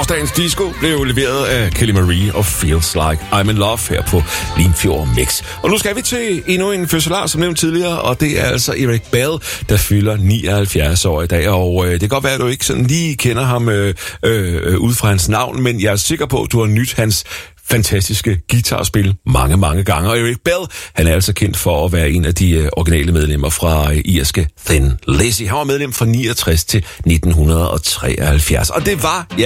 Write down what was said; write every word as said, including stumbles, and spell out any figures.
Torsdagens disco blev leveret af Kelly Marie og Feels Like I'm in Love her på Limfjord Mix. Og nu skal vi til endnu en fødselar, som nævnt tidligere, og det er altså Eric Bell, der fylder nioghalvfjerds år i dag. Og øh, det kan godt være, at du ikke sådan lige kender ham øh, øh, ud fra hans navn, men jeg er sikker på, at du har nyt hans fantastiske guitarspil mange, mange gange. Og Eric Bell, han er altså kendt for at være en af de uh, originale medlemmer fra uh, irske Thin Lizzy. Han var medlem fra niogtres til nitten treoghalvfjerds. Og det var, ja,